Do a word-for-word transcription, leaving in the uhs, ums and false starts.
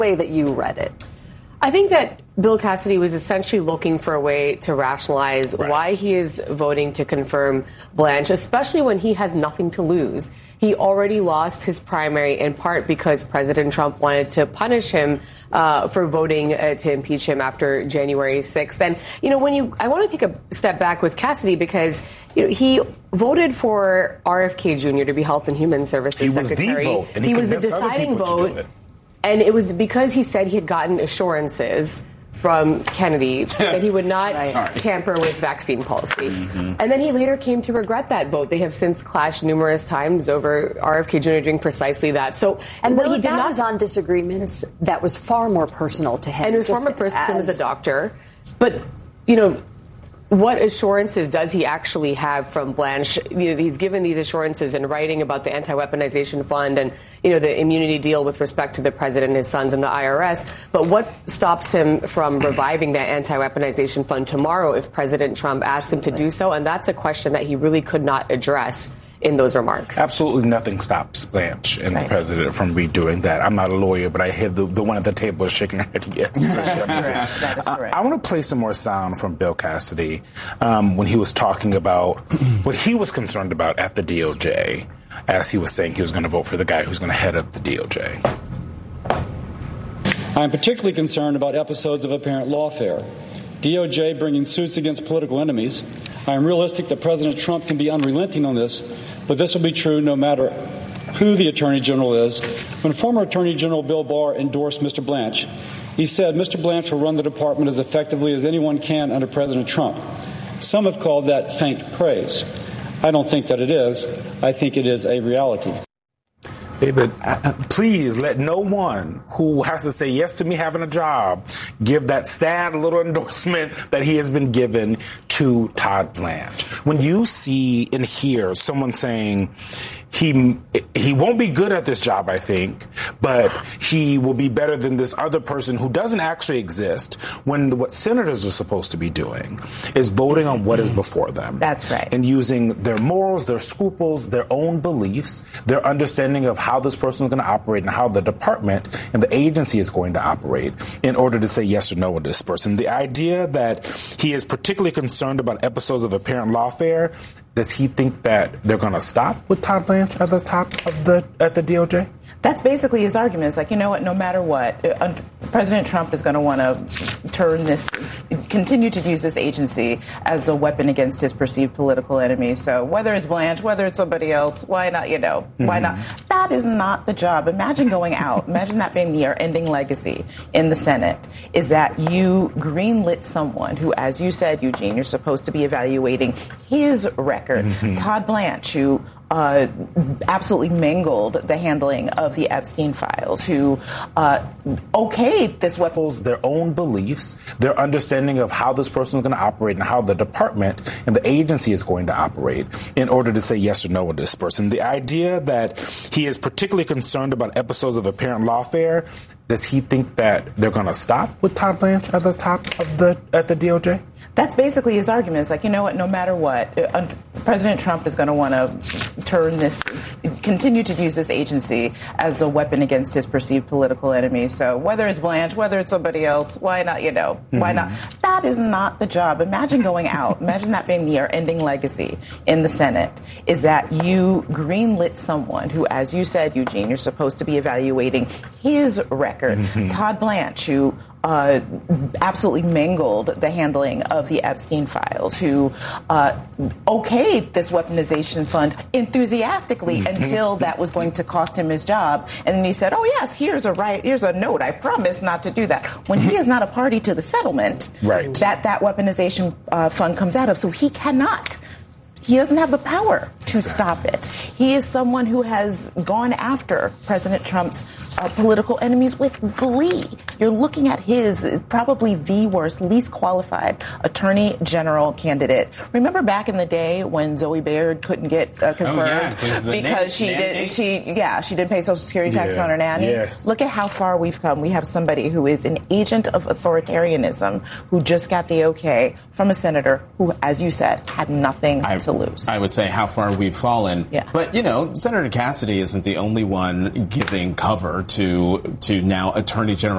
way that you read it. I think that Bill Cassidy was essentially looking for a way to rationalize right. why he is voting to confirm Blanche, especially when he has nothing to lose. He already lost his primary in part because President Trump wanted to punish him uh, for voting uh, to impeach him after January sixth. And, you know, when you I want to take a step back with Cassidy because you know, he voted for R F K Junior to be Health and Human Services he Secretary. Was the vote, and he, he was the deciding vote. And it was because he said he had gotten assurances from Kennedy that he would not right. tamper with vaccine policy. Mm-hmm. And then he later came to regret that vote. They have since clashed numerous times over R F K Junior doing precisely that. So, and what he did that not, was on disagreements that was far more personal to him. And it was far more personal to him as a doctor. But, you know, what assurances does he actually have from Blanche? You know, he's given these assurances in writing about the anti-weaponization fund and, you know, the immunity deal with respect to the president, his sons, and the I R S. But what stops him from reviving that anti-weaponization fund tomorrow if President Trump asks him to do so? And that's a question that he really could not address in those remarks. Absolutely nothing stops Blanche and right. the president from redoing that. I'm not a lawyer, but I hear the, the one at the table is shaking her head yes. That is correct. I, I want to play some more sound from Bill Cassidy um, when he was talking about what he was concerned about at the D O J as he was saying he was going to vote for the guy who's going to head up the D O J. I'm particularly concerned about episodes of apparent lawfare. D O J bringing suits against political enemies. I am realistic that President Trump can be unrelenting on this, but this will be true no matter who the Attorney General is. When former Attorney General Bill Barr endorsed Mister Blanche, he said Mister Blanche will run the department as effectively as anyone can under President Trump. Some have called that faint praise. I don't think that it is. I think it is a reality. David, uh, please let no one who has to say yes to me having a job give that sad little endorsement that he has been given to Todd Blanche. When you see and hear someone saying he he won't be good at this job, I think, but he will be better than this other person who doesn't actually exist, when what senators are supposed to be doing is voting on what is before them. That's right. And using their morals, their scruples, their own beliefs, their understanding of how this person is going to operate and how the department and the agency is going to operate in order to say yes or no with this person. The idea that he is particularly concerned about episodes of apparent lawfare, does he think that they're going to stop with Todd Blanche at the top of the at the D O J? That's basically his argument. It's like, you know what, no matter what, uh, President Trump is going to want to turn this, continue to use this agency as a weapon against his perceived political enemies. So whether it's Blanche, whether it's somebody else, why not, you know, why mm-hmm. not? That is not the job. Imagine going out. Imagine that being your ending legacy in the Senate, is that you greenlit someone who, as you said, Eugene, you're supposed to be evaluating his record. Mm-hmm. Todd Blanche, who Uh, absolutely mangled the handling of the Epstein files, who uh, okayed this weapon. Their own beliefs, their understanding of how this person is going to operate and how the department and the agency is going to operate in order to say yes or no with this person. The idea that he is particularly concerned about episodes of apparent lawfare, does he think that they're going to stop with Todd Blanche at the top of the at the D O J? That's basically his argument. It's like, you know what, no matter what, uh, President Trump is going to want to turn this, continue to use this agency as a weapon against his perceived political enemies. So whether it's Blanche, whether it's somebody else, why not, you know, mm-hmm. why not? That is not the job. Imagine going out. Imagine that being your ending legacy in the Senate, is that you greenlit someone who, as you said, Eugene, you're supposed to be evaluating his record. Mm-hmm. Todd Blanche, who Uh, absolutely mangled the handling of the Epstein files, who uh, okayed this weaponization fund enthusiastically until that was going to cost him his job. And then he said, oh, yes, here's a right, here's a note. I promise not to do that. When he is not a party to the settlement right. that that weaponization uh, fund comes out of. So he cannot. He doesn't have the power to stop it. He is someone who has gone after President Trump's uh, political enemies with glee. You're looking at his probably the worst, least qualified attorney general candidate. Remember back in the day when Zoe Baird couldn't get uh, confirmed oh, yeah, because she did, she yeah, she didn't pay Social Security taxes yeah. on her nanny. Yes. Look at how far we've come. We have somebody who is an agent of authoritarianism who just got the okay from a senator who, as you said, had nothing I, to lose. I would say how far we've fallen. Yeah. But, you know, Senator Cassidy isn't the only one giving cover to to now Attorney General